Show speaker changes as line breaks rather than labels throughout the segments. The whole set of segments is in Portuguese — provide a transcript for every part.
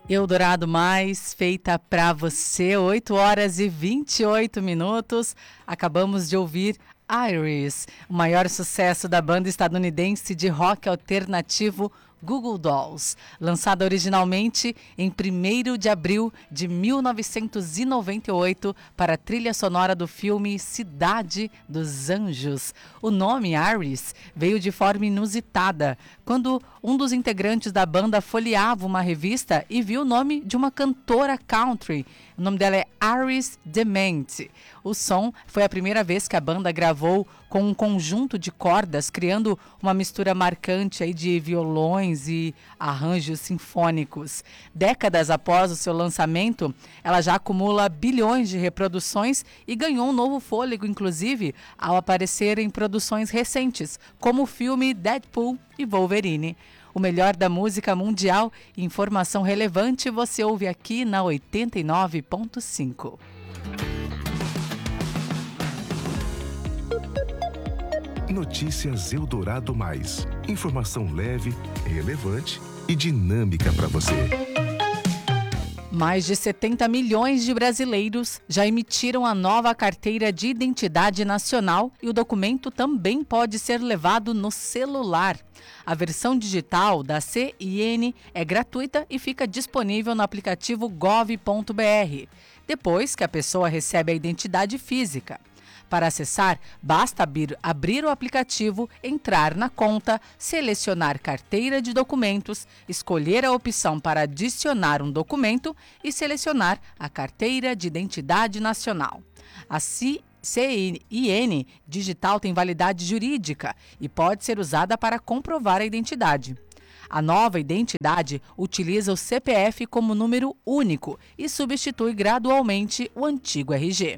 Eldorado Mais, feita pra você, 8 horas e 28 minutos. Acabamos de ouvir Iris, o maior sucesso da banda estadunidense de rock alternativo Goo Goo Dolls, lançada originalmente em 1º de abril de 1998 para a trilha sonora do filme Cidade dos Anjos. O nome Iris veio de forma inusitada, quando um dos integrantes da banda folheava uma revista e viu o nome de uma cantora country. O nome dela é Iris DeMent. O som foi a primeira vez que a banda gravou com um conjunto de cordas, criando uma mistura marcante aí de violões e arranjos sinfônicos. Décadas após o seu lançamento, ela já acumula bilhões de reproduções e ganhou um novo fôlego, inclusive, ao aparecer em produções recentes, como o filme Deadpool e Wolverine. O melhor da música mundial e informação relevante você ouve aqui na 89.5.
Notícias Eldorado Mais. Informação leve, relevante e dinâmica para você.
Mais de 70 milhões de brasileiros já emitiram a nova carteira de identidade nacional e o documento também pode ser levado no celular. A versão digital da CIN é gratuita e fica disponível no aplicativo gov.br, depois que a pessoa recebe a identidade física. Para acessar, basta abrir o aplicativo, entrar na conta, selecionar carteira de documentos, escolher a opção para adicionar um documento e selecionar a carteira de identidade nacional. A CIN digital tem validade jurídica e pode ser usada para comprovar a identidade. A nova identidade utiliza o CPF como número único e substitui gradualmente o antigo RG.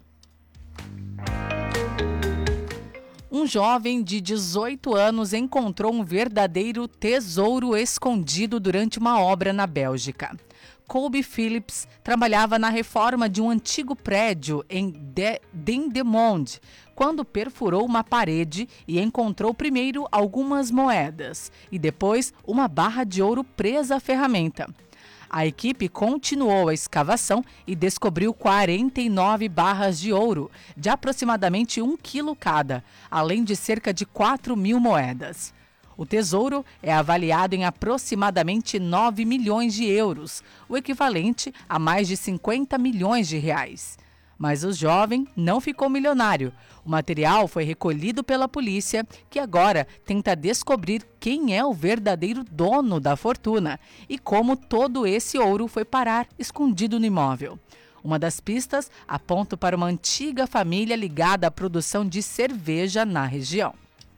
Um jovem de 18 anos encontrou um verdadeiro tesouro escondido durante uma obra na Bélgica. Colby Phillips trabalhava na reforma de um antigo prédio em Dendermonde, quando perfurou uma parede e encontrou primeiro algumas moedas e depois uma barra de ouro presa à ferramenta. A equipe continuou a escavação e descobriu 49 barras de ouro, de aproximadamente 1 quilo cada, além de cerca de 4.000 moedas. O tesouro é avaliado em aproximadamente 9 milhões de euros, o equivalente a mais de 50 milhões de reais. Mas o jovem não ficou milionário. O material foi recolhido pela polícia, que agora tenta descobrir quem é o verdadeiro dono da fortuna e como todo esse ouro foi parar escondido no imóvel. Uma das pistas aponta para uma antiga família ligada à produção de cerveja na região.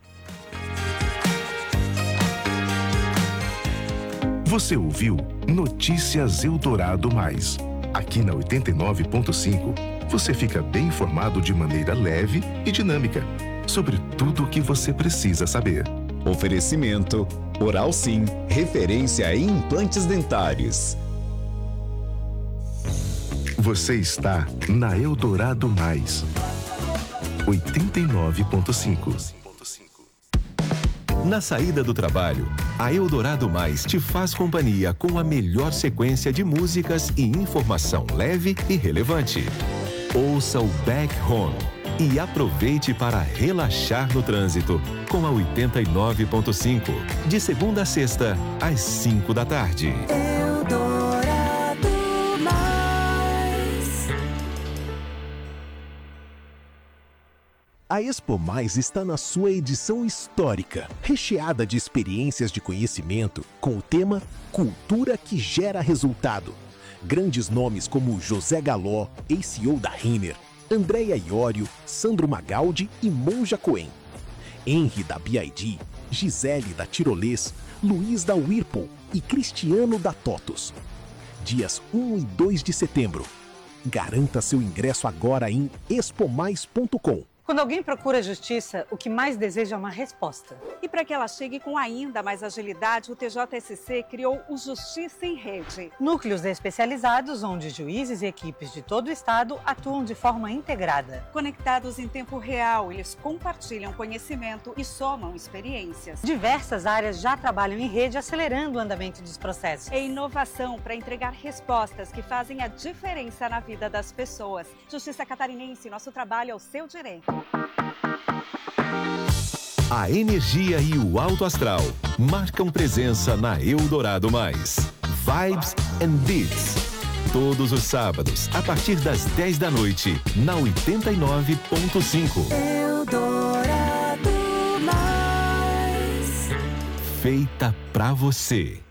Você ouviu Notícias Eldorado Mais. Aqui na 89.5, você fica bem informado de maneira leve e dinâmica sobre tudo o que você precisa saber.
Oferecimento Oral Sim, referência em implantes dentários.
Você está na Eldorado Mais. 89.5.
Na saída do trabalho, a Eldorado Mais te faz companhia com a melhor sequência de músicas e informação leve e relevante. Ouça o Back Home e aproveite para relaxar no trânsito com a 89.5, de segunda a sexta, às 5 da tarde.
A Expo Mais está na sua edição histórica, recheada de experiências de conhecimento com o tema Cultura que Gera Resultado. Grandes nomes como José Galó, ex-CEO da Renner, Andréa Iorio, Sandro Magaldi e Monja Cohen. Henry da BID, Gisele da Tirolês, Luiz da Whirlpool e Cristiano da TOTUS. Dias 1 e 2 de setembro. Garanta seu ingresso agora em expomais.com.
Quando alguém procura justiça, o que mais deseja é uma resposta.
E para que ela chegue com ainda mais agilidade, o TJSC criou o Justiça em Rede.
Núcleos especializados onde juízes e equipes de todo o estado atuam de forma integrada.
Conectados em tempo real, eles compartilham conhecimento e somam experiências.
Diversas áreas já trabalham em rede, acelerando o andamento dos processos.
É inovação para entregar respostas que fazem a diferença na vida das pessoas. Justiça Catarinense, nosso trabalho é o seu direito.
A energia e o alto astral marcam presença na Eldorado Mais. Vibes and Beats. Todos os sábados, a partir das 10 da noite, na 89.5.
Eldorado Mais.
Feita pra você.